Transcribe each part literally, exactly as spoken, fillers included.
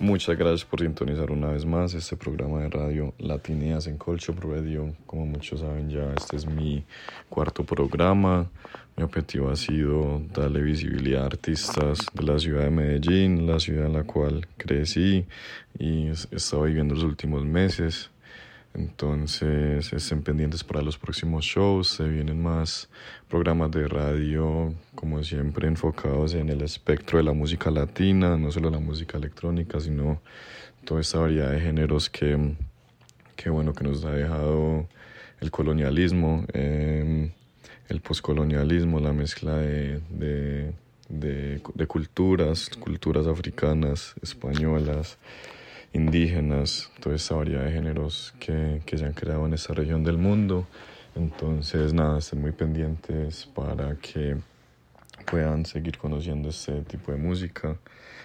Muchas gracias por sintonizar una vez más este programa de radio Latineas en Colshop Radio. Como muchos saben ya, este es mi cuarto programa. Mi objetivo ha sido darle visibilidad a artistas de la ciudad de Medellín, la ciudad en la cual crecí y he estado viviendo los últimos meses. Entonces estén pendientes para los próximos shows. Se vienen más programas de radio, como siempre, enfocados en el espectro de la música latina, no solo la música electrónica, sino toda esta variedad de géneros que, que bueno, que nos ha dejado el colonialismo, eh, el poscolonialismo, la mezcla de, de, de, de culturas, culturas africanas, españolas, indígenas, toda esa variedad de géneros que, que se han creado en esta región del mundo. Entonces, nada, estén muy pendientes para que puedan seguir conociendo este tipo de música.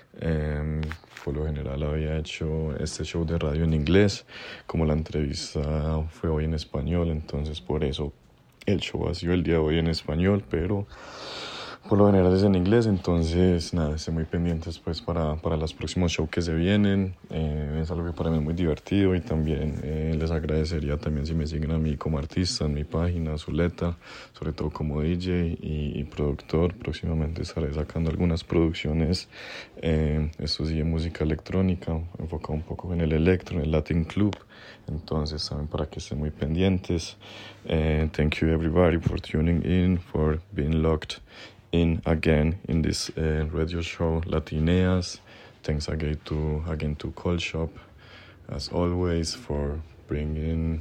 Eh, por lo general había hecho este show de radio en inglés, como la entrevista fue hoy en español, entonces por eso el show ha sido el día de hoy en español, pero por lo general es en inglés. Entonces nada, estén muy pendientes pues para, para los próximos shows que se vienen. Eh, es algo que para mí es muy divertido y también eh, les agradecería también si me siguen a mí como artista en mi página Zuleta, sobre todo como D J y, y productor. Próximamente estaré sacando algunas producciones, eh, esto sí, de música electrónica, enfocado un poco en el electro, en el Latin Club. Entonces saben, para que estén muy pendientes. Uh, thank you everybody for tuning in, for being locked in again in this uh, radio show Latineas. Thanks again to again to Colshop, as always, for bringing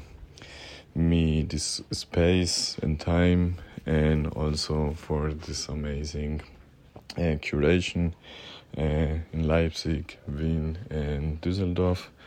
me this space and time, and also for this amazing uh, curation uh, in Leipzig, Wien, and Düsseldorf.